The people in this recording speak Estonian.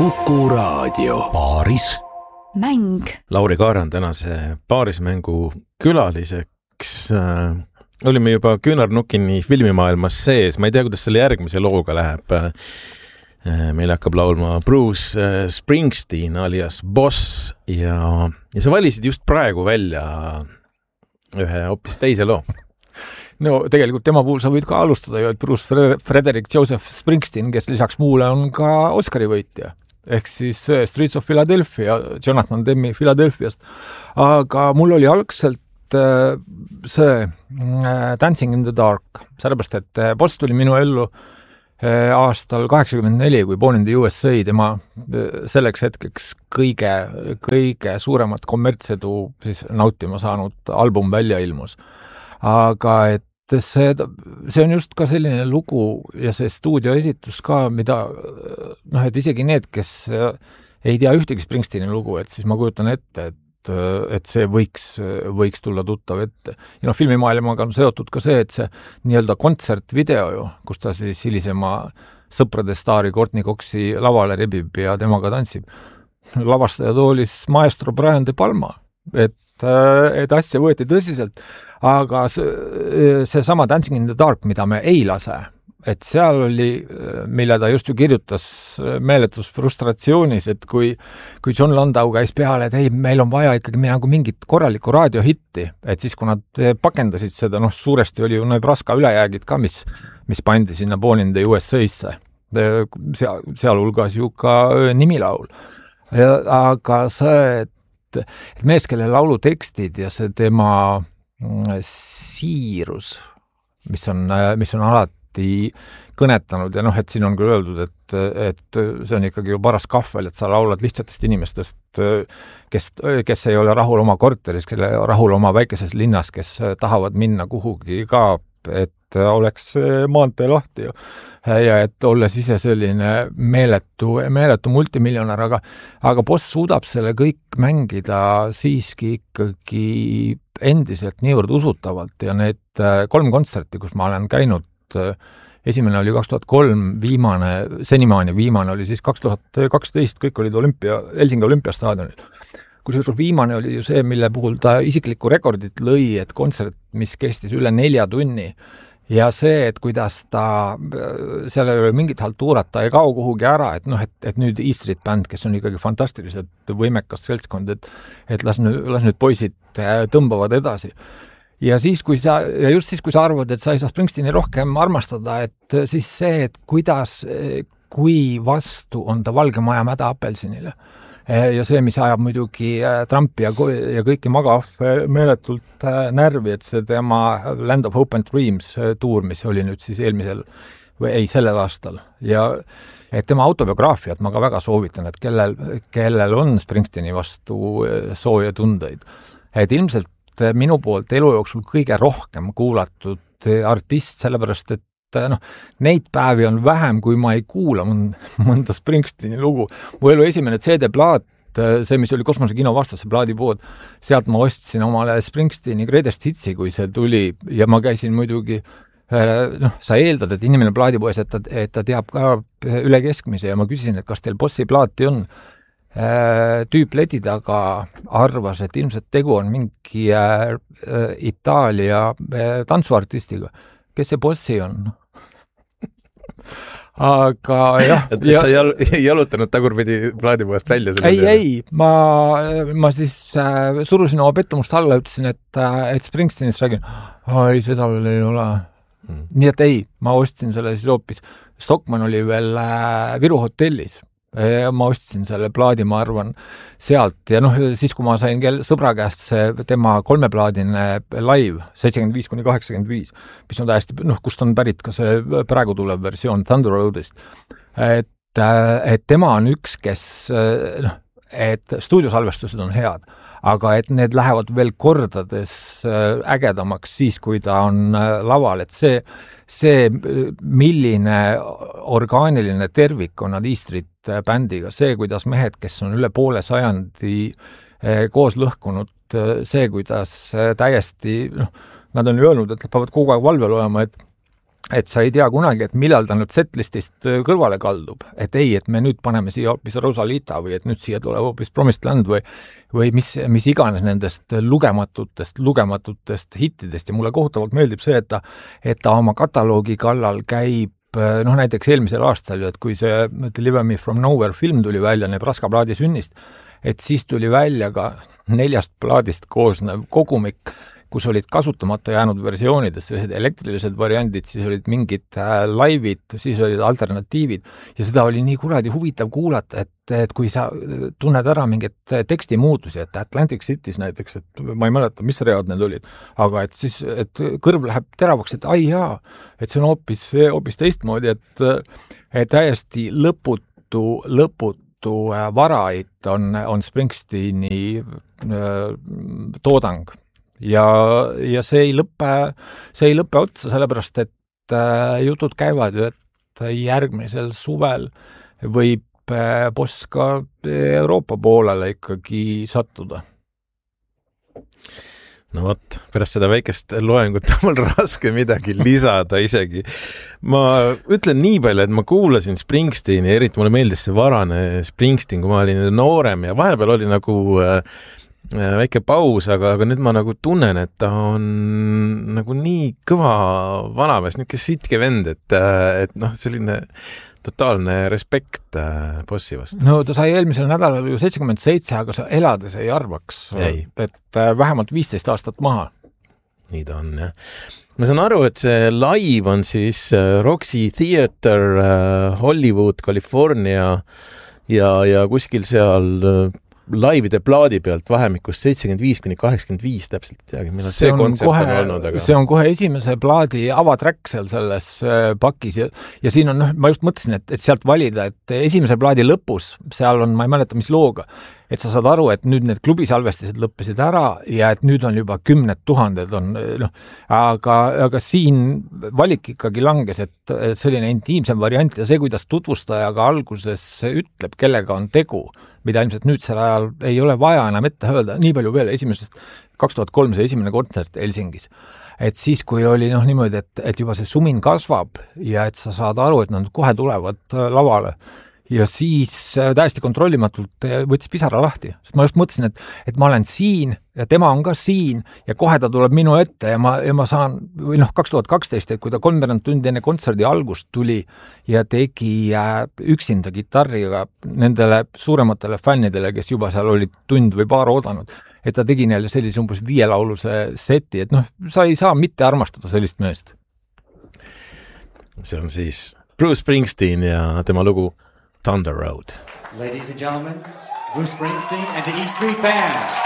Kuku Raadio Paaris mäng. Lauri Kaar on tänase paarismängu külaliseks. Olime juba Küünarnukini filmimaailmas sees. Ma ei tea, kuidas selle järgmise looga läheb. Meil hakkab laulma Bruce Springsteen alias Boss ja sa valisid just praegu välja ühe hoopis teise loo. No tegelikult tema puhul sa võid ka alustada ju, et Bruce Frederick Joseph Springsteen, kes lisaks muule on ka Oscari võitja. Ehk siis Streets of Philadelphia, Jonathan Demmi Philadelphiast. Aga mul oli algselt see Dancing in the Dark, sellepärast, et Boss tuli minu ellu aastal 84, kui Born in the USA, tema selleks hetkeks kõige suuremat kommertsedu siis nautima saanud album välja ilmus. Aga et see on just ka selline lugu ja see stuudioesitus ka, mida et isegi need, kes ei tea ühtegi Springsteeni lugu, et siis ma kujutan ette, et see võiks tulla tuttav ette. Ja filmimaailmaga on seotud ka see, et see nii-öelda kontsertvideo ju, kus ta siis hilisema sõprade staari Courtney Coxi lavale rebib ja temaga tantsib. Lavastaja toolis maestro Brian De Palma, et asja võeti tõsiselt. Aga see sama Dancing in the Dark, mida me ei lase, et seal oli, mille ta just ju kirjutas meeletus frustratsioonis, et kui John Landau käis peale, et ei, meil on vaja ikkagi nagu mingit korralikku raadiohitti, et siis kui nad pakendasid seda, suuresti oli ju Nebraska ülejäägid ka, mis pandi sinna Born in the USA-sse, seal hulgas ju ka nimilaul. Aga see, et mees, kelle laulu tekstid ja see tema siirus, mis on alati kõnetanud ja et siin on küll öeldud, et see on ikkagi ju paras kahvel, et sa laulad lihtsatest inimestest, kes ei ole rahul oma korteris, kelle rahul oma väikeses linnas, kes tahavad minna kuhugi ka, et oleks maantee lahti ja et olles ise selline meeletu multimiljonär, aga Boss suudab selle kõik mängida siiski ikkagi endiselt niivõrd usutavalt ja need 3 kontserti, kus ma olen käinud, esimene oli 2003, senimaani viimane oli siis 2012, kõik olid Helsingi olümpiastaadionil. Kusjuures viimane oli ju see, mille puhul ta isiklikku rekordit lõi, et kontsert, mis kestis üle 4 tunni ja see, et kuidas seal ei ole mingit haltuurat, ta ei kao kuhugi ära, et nüüd E Street Band, kes on ikkagi fantastiliselt võimekas seltskond, et las nüüd poisid tõmbavad edasi. Ja kui sa arvad, et sa ei saa Springsteeni rohkem armastada, et siis see, et kui vastu on ta Valge Maja mäda apelsinile. Ja see, mis ajab muidugi Trumpi ja kõiki magahve meeletult närvi, et see tema Land of Hope and Dreams tuur, mis oli nüüd siis sellel aastal. Ja et tema autobiograafiat ma ka väga soovitan, et kellel on Springsteeni vastu sooja tundeid. Et ilmselt minu poolt elu jooksul kõige rohkem kuulatud artist, sellepärast, et neid päevi on vähem, kui ma ei kuula mõnda Springsteeni lugu. Mu elu esimene CD-plaat, see, mis oli Kosmosekino vastas, see plaadipood, sealt ma ostsin omale Springsteeni Greatest Hitsi, kui see tuli, ja ma käisin muidugi, sa eeldad, et inimene plaadipoes, et ta teab ka üle keskmise ja ma küsisin, et kas teil Bossi plaati on. Tüüp leti taga arvas, et ilmselt tegu on mingi Itaalia tantsuartistiga. Kes see Bossi on? Aga jah. Sa ei jalutanud tagurpidi plaadipoest välja? Ei, ma siis surusin oma pettumust alla, ütlesin, et Springsteenist räägin. Ei, seda veel ei ole. Nii et ei, ma ostsin selle siis hoopis. Stockmann oli veel Viru hotellis. Ma ostsin selle plaadi, ma arvan, sealt ja siis kui ma sain sõbra käest see tema 3-plaadine live 75-85, mis on täiesti, kust on pärit ka see praegu tulev versioon Thunder Roadist, et tema on üks, kes et stuudiosalvestused on head, aga et need lähevad veel kordades ägedamaks siis, kui ta on laval, et see milline orgaaniline tervik on nad E Street bändiga, see, kuidas mehed, kes on üle poole sajandi koos lõhkunud, see, kuidas täiesti, nad on ju öelnud, et nad peavad kogu aeg valvel olema, et et sa ei tea kunagi, et millal ta nüüd setlistist kõrvale kaldub, et ei, et me nüüd paneme siia hoopis Rosalita või et nüüd siia tuleb hoopis Promised Land või mis iganes nendest lugematutest hittidest ja mulle kohutavalt meeldib see, et ta oma kataloogi kallal käib, näiteks eelmisel aastal ju, et kui see Deliver Me From Nowhere film tuli välja Nebraska plaadi sünnist, et siis tuli välja ka 4 plaadist koosnev kogumik, kus olid kasutamata jäänud versioonides, sellised elektrilised variandid, siis olid mingid laivid, siis olid alternatiivid ja seda oli nii kuradi huvitav kuulata, et kui sa tunned ära mingit tekstimuutusi, et Atlantic Cities näiteks, et ma ei mäleta, mis read need olid, aga et siis, et kõrv läheb teravaks, et ai jaa, et see on hoopis teistmoodi, et täiesti lõputu varait on Springsteeni toodang. Ja see ei lõppe otsa, sellepärast et jutud käivad ju, et järgmisel suvel võib boss ka Euroopa poolele ikkagi sattuda. No vot, pärast seda väikest loengut on mul raske midagi lisada isegi. Ma ütlen nii palju, et ma kuulasin Springsteeni, eriti mulle meeldis see varane Springsteen, kui ma olin noorem ja vahepeal oli nagu väike paus, aga nüüd ma nagu tunnen, et ta on nagu nii kõva vanamees, niisugune sitke vend, et selline totaalne respekt bossi vastu. No ta sai eelmisel nädalal ju 77, aga sa elades ei arvaks, et vähemalt 15 aastat maha. Nii ta on, jah. Ma saan aru, et see live on siis Roxy Theater, Hollywood, California ja kuskil seal laivide plaadi pealt vahemikus 75-85 täpselt teagi, millal see kontsert on olnud. Aga... See on kohe esimese plaadi avatrack seal selles pakis ja siin on, ma just mõtlesin, et sealt valida, et esimese plaadi lõpus, seal on, ma ei mäleta, mis looga, et sa saad aru, et nüüd need klubisalvestised lõppesid ära ja et nüüd on juba 10 000 on, aga siin valik ikkagi langes, et selline intiimsem variant ja see, kuidas tutvustaja ka alguses ütleb, kellega on tegu, mida ilmselt nüüd sel ajal ei ole vaja enam ette öelda, nii palju veel esimesest 2003 see esimene kontsert Helsingis. Et siis, kui oli niimoodi, et juba see sumin kasvab ja et sa saad aru, et nad kohe tulevad lavale ja siis täiesti kontrollimatult võttis pisara lahti. Sest ma just mõtlesin, et ma olen siin ja tema on ka siin ja kohe ta tuleb minu ette ja ma saan, 2012, et kui ta 30 tundi enne kontserdi algust tuli ja tegi üksinda kitarriga nendele suurematele fännidele, kes juba seal olid tund või paar oodanud, et ta tegi neile sellise umbes 5-lauluse seti, et sa ei saa mitte armastada sellist meest. See on siis Bruce Springsteen ja tema lugu Thunder Road. Ladies and gentlemen, Bruce Springsteen and the E Street Band.